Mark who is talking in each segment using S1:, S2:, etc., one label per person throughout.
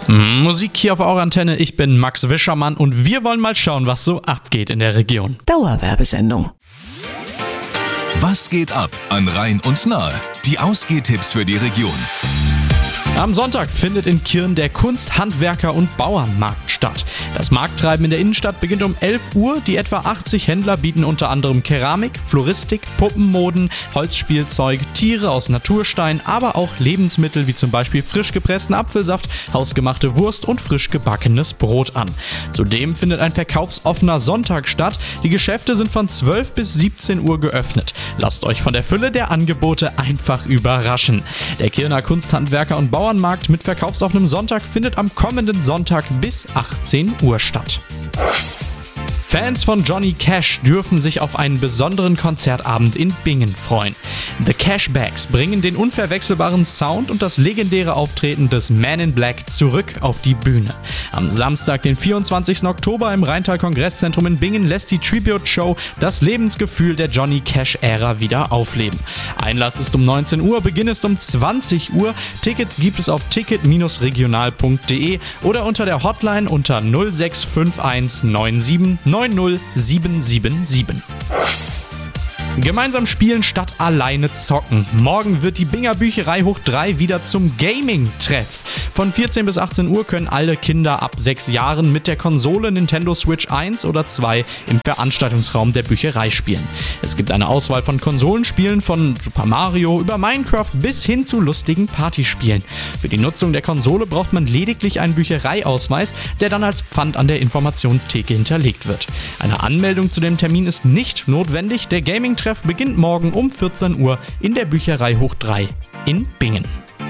S1: Musik hier auf eurer Antenne, ich bin Max Wischermann und wir wollen mal schauen, was so abgeht in der Region.
S2: Dauerwerbesendung.
S3: Was geht ab an Rhein und Nahe? Die Ausgehtipps für die Region.
S1: Am Sonntag findet in Kirn der Kunst-, Handwerker- und Bauernmarkt statt. Das Markttreiben in der Innenstadt beginnt um 11 Uhr. Die etwa 80 Händler bieten unter anderem Keramik, Floristik, Puppenmoden, Holzspielzeug, Tiere aus Naturstein, aber auch Lebensmittel wie zum Beispiel frisch gepressten Apfelsaft, hausgemachte Wurst und frisch gebackenes Brot an. Zudem findet ein verkaufsoffener Sonntag statt. Die Geschäfte sind von 12 bis 17 Uhr geöffnet. Lasst euch von der Fülle der Angebote einfach überraschen. Der Kirner Kunst-, Handwerker- und Bauernmarkt mit verkaufsoffenem Sonntag findet am kommenden Sonntag bis 18 Uhr statt. Fans von Johnny Cash dürfen sich auf einen besonderen Konzertabend in Bingen freuen. The Cashbacks bringen den unverwechselbaren Sound und das legendäre Auftreten des Man in Black zurück auf die Bühne. Am Samstag, den 24. Oktober im Rheintal-Kongresszentrum in Bingen lässt die Tribute-Show das Lebensgefühl der Johnny Cash-Ära wieder aufleben. Einlass ist um 19 Uhr, Beginn ist um 20 Uhr. Tickets gibt es auf ticket-regional.de oder unter der Hotline unter 0651 97 90777. Gemeinsam spielen statt alleine zocken. Morgen wird die Binger Bücherei hoch 3 wieder zum Gaming-Treff. Von 14 bis 18 Uhr können alle Kinder ab 6 Jahren mit der Konsole Nintendo Switch 1 oder 2 im Veranstaltungsraum der Bücherei spielen. Es gibt eine Auswahl von Konsolenspielen von Super Mario über Minecraft bis hin zu lustigen Partyspielen. Für die Nutzung der Konsole braucht man lediglich einen Büchereiausweis, der dann als Pfand an der Informationstheke hinterlegt wird. Eine Anmeldung zu dem Termin ist nicht notwendig. Der Gaming-Treff beginnt morgen um 14 Uhr in der Bücherei hoch 3 in Bingen.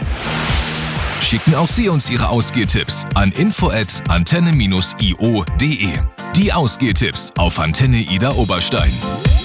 S3: Schicken auch Sie uns Ihre Ausgehtipps an info@antenne-io.de. Die Ausgehtipps auf Antenne Ida Oberstein.